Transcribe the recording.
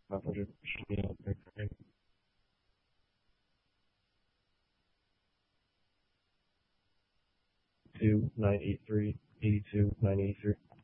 500 should be on there. Right? 2983, 82, 983.